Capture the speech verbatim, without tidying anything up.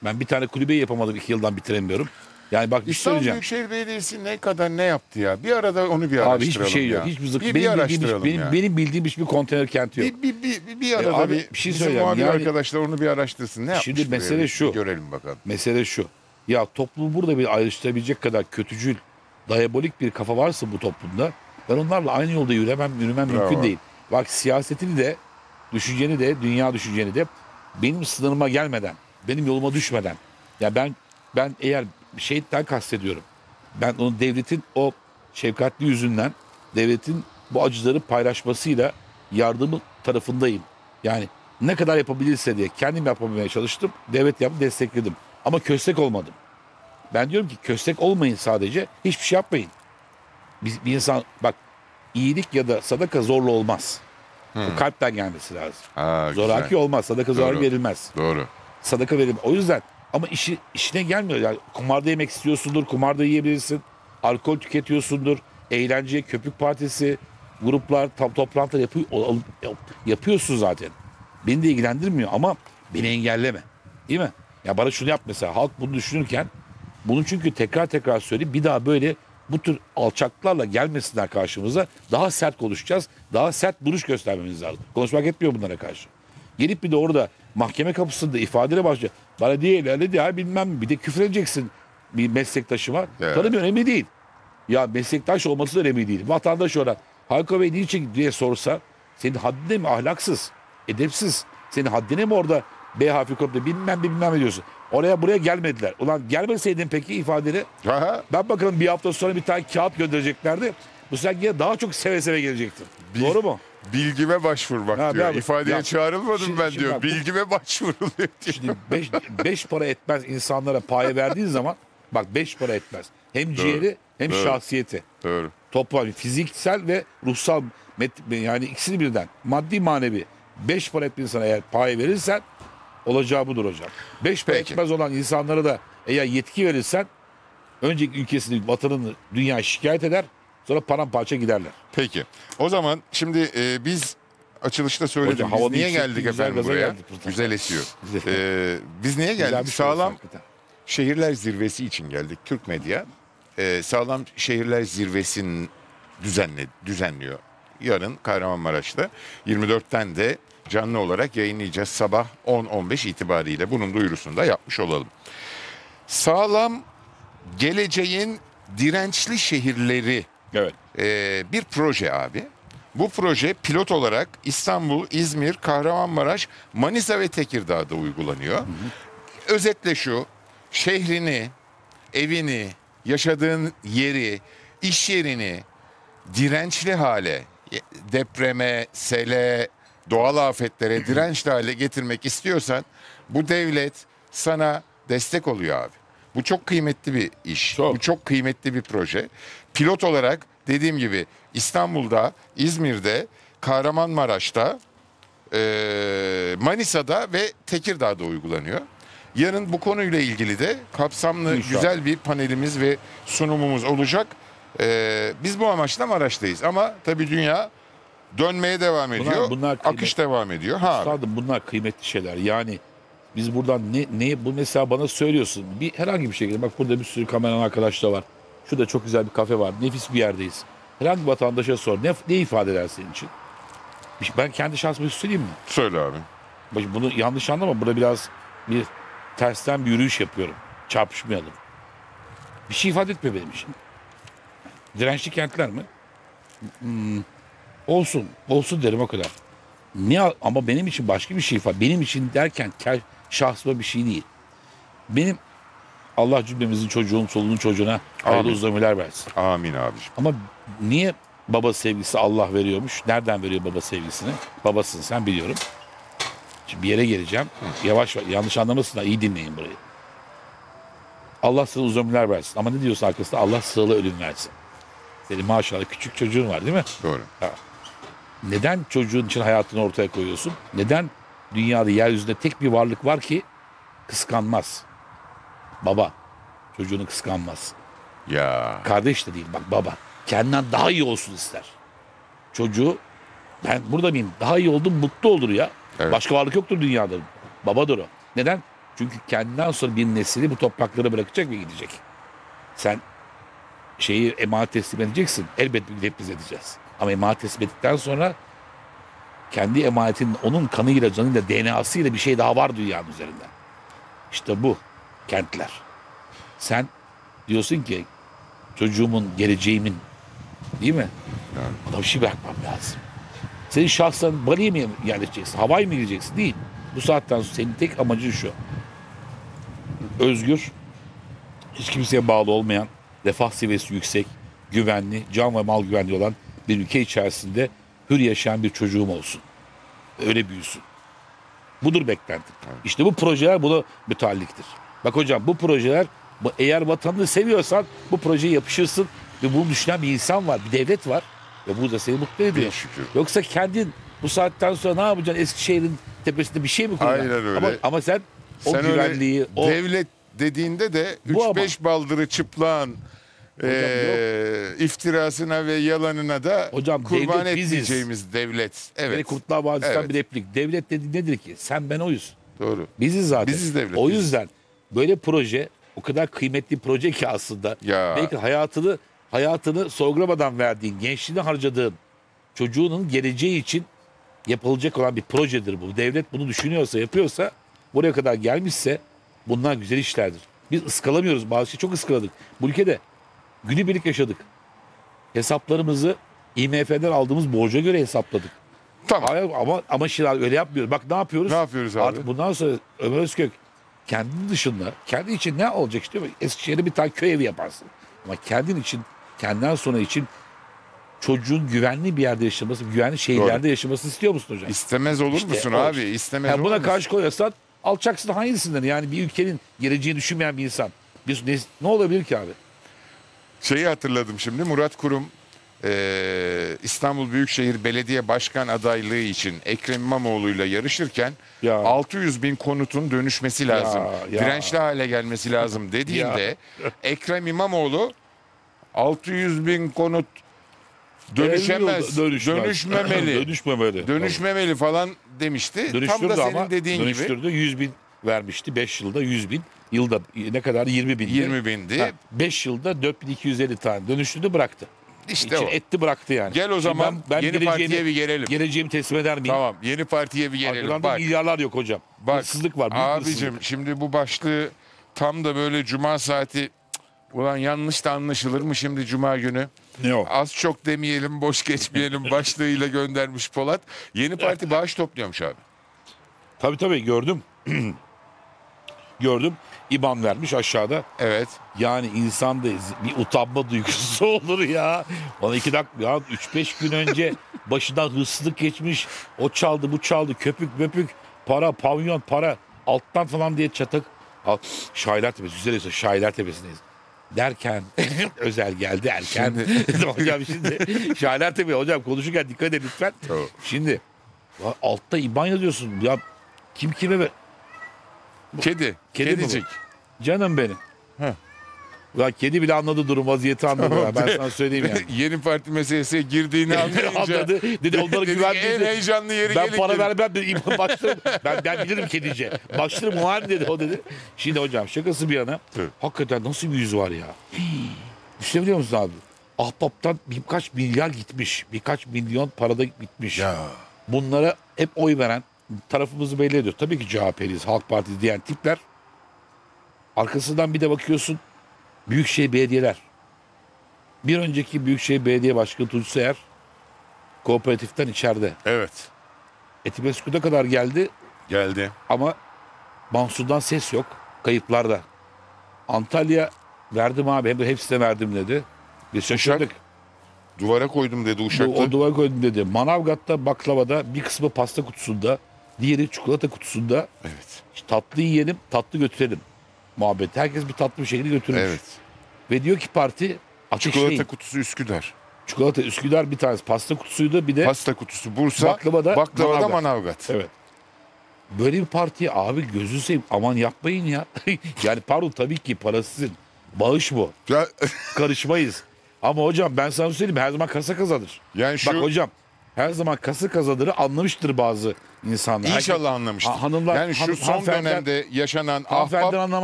Ben bir tane kulübeyi yapamadım, iki yıldan bitiremiyorum. Yani bak bir şey İstanbul söyleyeceğim. Büyükşehir Belediyesi ne kadar ne yaptı ya? Bir arada onu bir Abi araştıralım hiçbir şey ya. yok. Hiçbir zık. Bir, benim, bir bildiğim, araştıralım benim, ya. benim bildiğim hiçbir konteyner kenti yok. Bir, bir, bir, bir arada E abi, bir, bir şey bizim söyleyeceğim. muhabir Yani- arkadaşlar onu bir araştırsın. Ne yapmış Şimdi buraya? mesele Bir- şu. bir görelim bakalım. Mesele şu. Ya toplumu burada bir ayrıştırabilecek kadar kötücül, diabolik bir kafa varsa bu toplumda, ben onlarla aynı yolda yürümem, yürümem Bravo. mümkün değil. Bak siyasetini de, düşünceni de, dünya düşünceni de benim sınırıma gelmeden, benim yoluma düşmeden. Ya ben ben eğer şeyden kastediyorum. Ben onun devletin o şefkatli yüzünden, devletin bu acıları paylaşmasıyla yardımı tarafındayım. Yani ne kadar yapabilirse diye kendim yapabilmeye çalıştım. Devlet yaptı, destekledim. Ama köstek olmadım. Ben diyorum ki köstek olmayın sadece. Hiçbir şey yapmayın. Bir, bir insan bak iyilik ya da sadaka zorla olmaz. O kalpten gelmesi lazım. Ha, Zoraki güzel. olmaz. Sadaka Doğru. zoraki verilmez. Doğru. Sadaka verilmez. O yüzden ama işi işine gelmiyor. Yani kumarda yemek istiyorsundur. Kumarda yiyebilirsin. Alkol tüketiyorsundur. Eğlence, köpük partisi, gruplar, tam toplantılar yapıyor, ol- yap- yapıyorsun zaten. Beni de ilgilendirmiyor ama beni engelleme. Değil mi? Ya bana şunu yap mesela. Halk bunu düşünürken bunu çünkü tekrar tekrar söyleyeyim. Bir daha böyle bu tür alçaklarla gelmesinler karşımıza. Daha sert konuşacağız. Daha sert duruş göstermemiz lazım. Konuşmak etmiyor bunlara karşı. Gelip bir de orada mahkeme kapısında ifadene başlıyor. Bana değil öyle değil bilmem mi. Bir de küfür edeceksin bir meslektaşıma. Evet. Tanımıyor önemli değil. Ya meslektaş olması da önemli değil. Vatandaş olarak Hayko Bey niçin diye sorsa senin haddine mi ahlaksız, edepsiz. Senin haddine mi orada B harfi kopya bilmem bilmem ne diyorsun. Oraya buraya gelmediler. Ulan gelmeseydin peki ifadeni Aha. ben bakalım bir hafta sonra bir tane kağıt göndereceklerdi. Bu sefer yine daha çok seve seve gelecektin. Bil- Doğru mu? Bilgime başvurmak Ha, diyor. bravo. İfadeye Ya, çağrılmadım şimdi- ben şimdi diyor. bak bu- Bilgime başvuruluyor diyor. Şimdi beş, beş para etmez insanlara paye verdiğin zaman bak beş para etmez. Hem ciğeri hem Doğru. şahsiyeti. Doğru. Toplam fiziksel ve ruhsal met- yani ikisini birden maddi manevi beş para ettiğin insana eğer paye verirsen olacağı budur hocam. Beş para Peki. etmez olan insanlara da eğer yetki verirsen önce ülkesini, vatanını, dünyayı şikayet eder sonra paramparça giderler. Peki. O zaman şimdi e, biz açılışta söyledim. Hocam, Biz havanın niye yüksekliği geldik güzel, efendim gaza buraya? geldik burada. Güzel esiyor. Güzel. E, biz niye Güzel geldik? bir şey oldu Sağlam hakikaten. Şehirler Zirvesi için geldik. Türk Medya e, Sağlam Şehirler Zirvesi'nin düzenle, düzenliyor. Yarın Kahramanmaraş'ta yirmi dörtten de canlı olarak yayınlayacağız sabah on on beş itibariyle. Bunun duyurusunu da yapmış olalım. Sağlam geleceğin dirençli şehirleri Evet. e, bir proje abi. Bu proje pilot olarak İstanbul, İzmir, Kahramanmaraş, Manisa ve Tekirdağ'da uygulanıyor. Özetle şu, şehrini, evini, yaşadığın yeri, iş yerini dirençli hale, depreme, sele, doğal afetlere dirençli hale getirmek istiyorsan bu devlet sana destek oluyor abi. Bu çok kıymetli bir iş. Çok. Bu çok kıymetli bir proje. Pilot olarak dediğim gibi İstanbul'da, İzmir'de, Kahramanmaraş'ta, eee, Manisa'da ve Tekirdağ'da uygulanıyor. Yarın bu konuyla ilgili de kapsamlı İnşallah. güzel bir panelimiz ve sunumumuz olacak. Eee, biz bu amaçla Maraş'tayız ama tabii dünya dönmeye devam Bunlar- ediyor. bunlar kıymet- Akış devam ediyor. Ha abi. Üstadım bunlar kıymetli şeyler. Yani biz buradan ne, ne bu mesela bana söylüyorsun. Bir herhangi bir şekilde bak burada bir sürü kameraman arkadaşlar var. Şurada çok güzel bir kafe var. Nefis bir yerdeyiz. Herhangi bir vatandaşa sor. Ne, ne ifade eder senin için? Bir- Ben kendi şansımı söyleyeyim mi? Söyle abi. Bak bunu yanlış anlama. Burada biraz bir tersten bir yürüyüş yapıyorum. Çarpışmayalım. Bir şey ifade etmiyor benim için. Dirençli kentler mi? Hmm, olsun. Olsun derim o kadar. Ne ama benim için başka bir şey ifade. Benim için derken ker, şahsıma bir şey değil. Benim Allah cümlemizin çocuğun, solunun çocuğuna hayırlı Amin. uzun ömürler versin. Amin abiciğim. Ama niye baba sevgisi Allah veriyormuş? Nereden veriyor baba sevgisini? Babasın sen biliyorum. Şimdi bir yere geleceğim. Yavaş yanlış anlamasınlar. İyi dinleyin burayı. Allah sana uzun ömürler versin. Ama ne diyorsun arkasında? Allah sığlı ölüm versin. Senin maşallah küçük çocuğun var değil mi? Doğru. Neden çocuğun için hayatını ortaya koyuyorsun? Neden dünyada yeryüzünde tek bir varlık var ki kıskanmaz? Baba. Çocuğunu kıskanmaz. Ya. Kardeş de değil bak baba. Kendinden daha iyi olsun ister. Çocuğu ben burada mıyım? Daha iyi oldum mutlu olur ya. Evet. Başka varlık yoktur dünyada. Babadır o. Neden? Çünkü kendinden sonra bir nesili bu topraklara bırakacak ve gidecek. Sen şeyi emanet teslim edeceksin. Elbette bir hep biz edeceğiz. Ama emanet teslim ettikten sonra kendi emanetinin onun kanıyla, canıyla, D N A'sıyla bir şey daha var dünyanın üzerinde. İşte bu kentler. Sen diyorsun ki çocuğumun, geleceğimin, değil mi? Bana bir şey bırakmam lazım. Senin şahsen Bali'ye mi yerleşeceksin? Havaya mı gideceksin? Değil. Bu saatten sonra senin tek amacın şu. Özgür, hiç kimseye bağlı olmayan, refah seviyesi yüksek, güvenli, can ve mal güvenliği olan bir ülke içerisinde hür yaşayan bir çocuğum olsun. Öyle büyüsün. Budur beklentim. İşte bu projeler buna mütealliktir. Bak hocam bu projeler, bu- eğer vatanını seviyorsan bu projeye yapışırsın ve bunu düşünen bir insan var, bir devlet var ve bu da seni mutlu ediyor. Bin şükür. Yoksa kendin bu saatten sonra ne yapacaksın? Eskişehir'in tepesinde bir şey mi kuracaksın? Aynen öyle. Ama, ama sen o Sen güvenliği, öyle o devlet dediğinde de Bu ama- üç beş baldırı çıplağın eee, iftirasına ve yalanına da Hocam, kurban devlet biziz. etmeyeceğimiz devlet. Beni Evet. Kurtlar Vadisi'nden Evet. bir replik. Devlet dediğin nedir ki? Sen ben oyuz. Doğru. Biziz zaten. Biziz devlet, O biziz. yüzden böyle proje o kadar kıymetli proje ki aslında. Ya. Belki hayatını hayatını sorgulamadan verdiğin, gençliğini harcadığın çocuğunun geleceği için yapılacak olan bir projedir bu. Devlet bunu düşünüyorsa, yapıyorsa, buraya kadar gelmişse bunlar güzel işlerdir. Biz ıskalamıyoruz. Bazı şey çok ıskaladık. Bu ülkede günübirlik yaşadık. Hesaplarımızı I M F'den aldığımız borca göre hesapladık. Tamam. Hayır, ama ama şimdi öyle yapmıyoruz. Bak ne yapıyoruz? Ne yapıyoruz abi? Artık bundan sonra Ömer Özkök kendi dışında, kendi için ne olacak işte? Eskişehir'de bir tane köy evi yaparsın. Ama kendin için, kendinden sonra için çocuğun güvenli bir yerde yaşaması, güvenli şehirlerde yaşamasını istiyor musun hocam? İstemez olur İşte musun o abi? işte. İstemez Yani olur buna musun? karşı koyarsan alçaksın hangisinden? Yani bir ülkenin geleceğini düşünmeyen bir insan. Bir, ne, ne olabilir ki abi? Şeyi hatırladım şimdi. Murat Kurum eee, İstanbul Büyükşehir Belediye Başkan adaylığı için Ekrem İmamoğlu'yla yarışırken Ya. altı yüz bin konutun dönüşmesi lazım. ya. Dirençli hale gelmesi lazım dediğinde Ekrem İmamoğlu altı yüz bin konut dönüşemez, Dönüşmez. dönüşmemeli, Dönüşmemeli. dönüşmemeli falan demişti. Tam Dönüştürdü da senin ama dediğin gibi dönüştürdü. yüz bin vermişti. beş yılda yüz bin. Yılda ne kadar? yirmi bin. yirmi bindi. beş yılda dört bin iki yüz elli tane dönüştürdü, bıraktı. İşte İçine o. etti, bıraktı yani. Gel o Şimdi zaman ben, ben yeni geleceğini- partiye bir gelelim. Geleceğimi teslim eder miyim? Tamam, yeni partiye bir gelelim. Arkadan da Bak. milyarlar yok hocam. Bak Hırsızlık var. Büyük abicim hırsızlık. şimdi bu başlığı tam da böyle cuma saati cık, ulan yanlış da anlaşılır mı şimdi cuma günü? Ne o? Az çok demeyelim boş geçmeyelim başlığıyla göndermiş Polat. Yeni parti bağış topluyormuş abi. Tabii tabii gördüm. Gördüm. İban vermiş aşağıda. Evet. Yani insanda bir utanma duygusu olur ya. Bana iki dakika ya üç beş gün önce başından hırsızlık geçmiş. O çaldı bu çaldı köpük möpük para pavyon para alttan falan diye çatık. Al, Şairler Tepesi üzerinde Şairler Tepesi'ndeyiz. Derken özel geldi erken. hocam şimdi Şairler Tepe hocam konuşurken dikkat edin lütfen. Tamam. Şimdi ya altta İban yazıyorsun ya kim kime ver- Kedi. Kedi mi bu? kedicik. Canım benim. Heh. Ya kedi bile anladı durum vaziyeti anladı. ya. Ben sana söyleyeyim yani. Yeni parti meselesine girdiğini anlayınca. Anladı. Dedi onlara Dedi ki, güvenmedi. en heyecanlı yeri Ben gelin para dedi. vermem dedi. İmam başlarım. Ben, ben bilirim kedice. Başlarım muhalim dedi o dedi. Şimdi hocam şakası bir yana. Evet. Hakikaten nasıl bir yüz var ya. Hii. Düşünebiliyor musun abi? Ahbaptan birkaç milyar gitmiş. Birkaç milyon parada gitmiş. Ya. Bunlara hep oy veren tarafımızı belli ediyor. Tabii ki C H P'liyiz, Halk Partisi diyen tipler. Arkasından bir de bakıyorsun Büyükşehir Belediyeler. Bir önceki Büyükşehir Belediye Başkanı Tunç Seyer kooperatiften içeride. Evet. Etimesgut'a kadar geldi Geldi. ama Mansur'dan ses yok. Kayıplarda. Antalya verdim abi. Hem de hepsine verdim dedi. Biz şaşırdık. Duvara koydum dedi Bu, Uşak'ta. o duvar koydum dedi. Manavgat'ta baklavada bir kısmı pasta kutusunda, diğeri çikolata kutusunda. Evet. İşte tatlı yiyelim, tatlı götürelim. Muhabbet. Herkes bir tatlı bir şekilde götürmüş. Evet. Ve diyor ki parti ateşleyin. Çikolata kutusu Üsküdar. Çikolata Üsküdar bir tanesi pasta kutusuydu. Bir de Pasta kutusu Bursa. Baklavada baklavada Manavgat. Manavgat. evet. Böyle bir partiye abi gözünü seveyim aman yapmayın ya. Yani pardon tabii ki parası sizin. Bağış bu. Ya, Karışmayız. Ama hocam ben sana söyleyeyim her zaman kasa kazanır. yani şu Bak hocam her zaman kasa kazanırı anlamıştır bazı insanlar. İnşallah anlamıştır. Ha- hanımlar- yani şu hanım- son hanımefendiler- dönemde yaşanan Hanımefendiden ahbap anlamaz